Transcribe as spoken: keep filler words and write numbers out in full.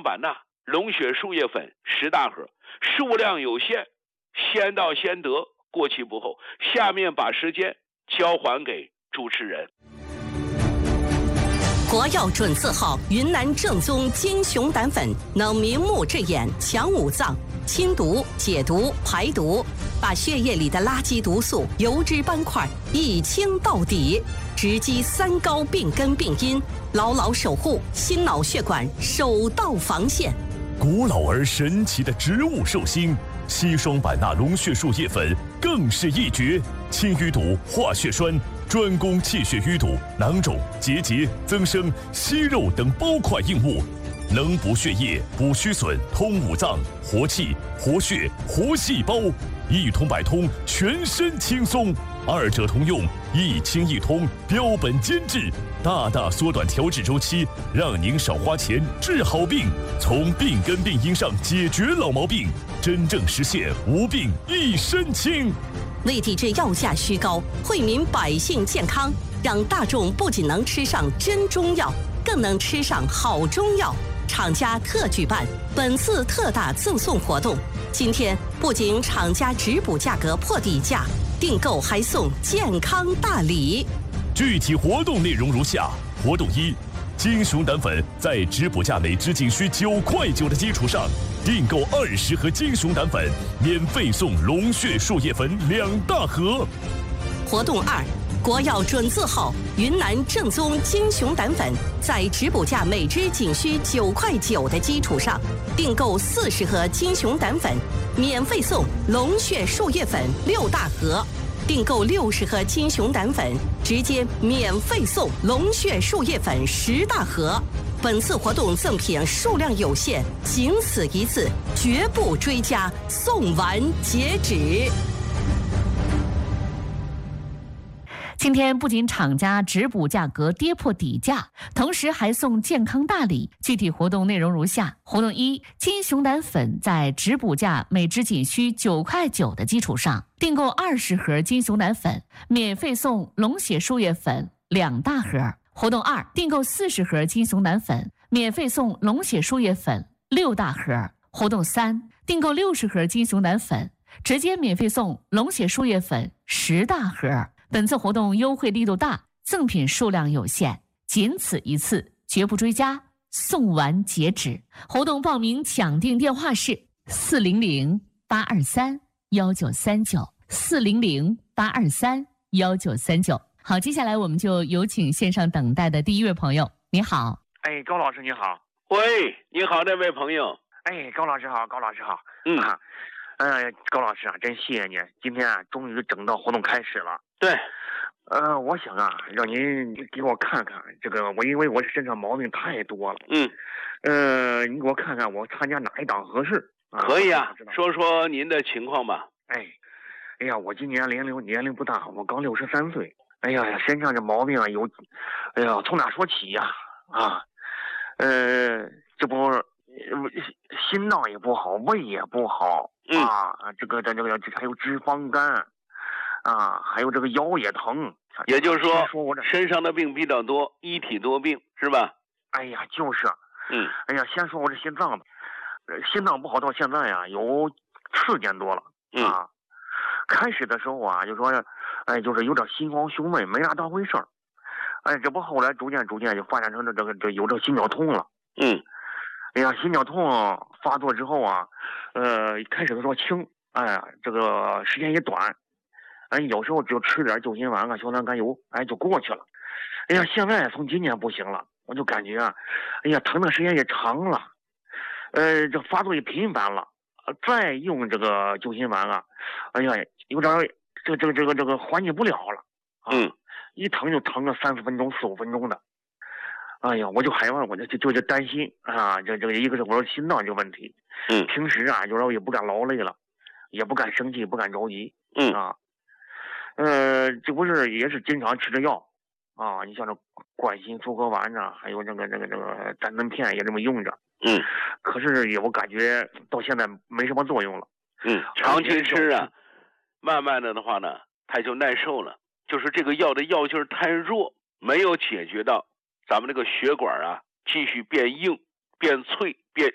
版纳龙血树叶粉十大盒，数量有限，先到先得，过期不候。下面把时间交还给主持人。 国药准字号云南正宗金熊胆粉，能明目治眼、强五脏、清毒、解毒、排毒，把血液里的垃圾毒素、油脂斑块一清到底，直击三高病根病因，牢牢守护心脑血管首道防线。 古老而神奇的植物寿星硒霜版纳龙血树叶粉更是一绝，清淤堵、化血栓，专攻气血淤堵、囊肿、结节、增生、息肉等包块硬物，能补血液、补虚损、通五脏、活气、活血、活细胞，一通百通，全身轻松。二者同用，一清一通，标本兼治，大大缩短调治周期，让您少花钱治好病，从病根病因上解决老毛病，真正实现无病一身轻。 为抵制药价虚高，惠民百姓健康，让大众不仅能吃上真中药，更能吃上好中药。厂家特举办本次特大赠送活动，今天不仅厂家直补价格破底价，订购还送健康大礼。 具体活动内容如下：活动一，金熊胆粉在直补价每支仅需九块九的基础上，订购二十盒金熊胆粉，免费送龙血树叶粉两大盒。 活动二，国药准字号云南正宗金熊胆粉，在直补价每支仅需九块九的基础上，订购四十盒金熊胆粉，免费送龙血树叶粉六大盒。订购六十盒金熊胆粉，直接免费送龙血树叶粉十大盒。本次活动赠品数量有限，仅此一次，绝不追加，送完截止。 今天不仅厂家直补价格跌破底价，同时还送健康大礼。具体活动内容如下：活动一，金熊胆粉在直补价每支仅需九块九的基础上，订购二十盒金熊胆粉，免费送龙血树叶粉两大盒。活动二，订购四十盒金熊胆粉，免费送龙血树叶粉六大盒。活动三，订购六十盒金熊胆粉，直接免费送龙血树叶粉十大盒。本次活动优惠力度大，赠品数量有限，仅此一次，绝不追加，送完截止。活动报名抢订电话是四零零八二三幺九三九四零零八二三幺九三九。好，接下来我们就有请线上等待的第一位朋友。你好。 哎，高老师你好。 喂，你好，那位朋友。 哎，高老师好，高老师好。 嗯啊，呃，高老师啊，真谢谢你，今天啊，终于整到活动开始了。 对， 呃，我想啊，让您给我看看这个，我因为我身上毛病太多了。 嗯， 呃，你给我看看我参加哪一档合适？啊、 可以啊，说说您的情况吧。 哎，哎呀，我今年年龄年龄不大，我刚六十三岁。哎呀，身上这毛病啊有，哎呀，从哪说起呀？啊，呃，这不，心脏也不好，胃也不好、 嗯、 啊，这个这这个还有脂肪肝。啊，还有这个腰也疼， 也就是说， 说我这身上的病比较多，一体多病是吧？ 哎呀，就是， 嗯， 哎呀，先说我这心脏吧，心脏不好到现在呀，有四年多了啊。 嗯、 开始的时候啊，就说，哎，就是有点心慌胸闷，没啥当回事儿。哎，这不后来逐渐逐渐就发展成这这个这有这心绞痛了。 嗯， 哎呀，心绞痛发作之后啊，呃，开始的时候轻，哎呀，这个时间也短。哎，有时候就吃点救心丸啊、硝酸甘油，哎，就过去了。哎呀，现在从今年不行了，我就感觉啊，哎呀，疼的时间也长了，呃，这发作也频繁了。再用这个救心丸啊，哎呀，有点这个这个这个这个缓解不了了。啊、 嗯， 一疼就疼个三四分钟、四五分钟的。哎呀，我就害怕，我就就就担心啊，这这个一个是我说心脏这个问题， 嗯， 平时啊，有时候也不敢劳累了，也不敢生气，不敢着急， 嗯啊。呃，这不是也是经常吃着药啊？你像这冠心素合丸呐，还有那个那个那个丹参片也这么用着。 嗯。 可是也我感觉到现在没什么作用了。 嗯，长期吃啊，慢慢的的话呢，它就耐受了。就是这个药的药劲儿太弱，没有解决到咱们这个血管啊继续变硬、变脆、变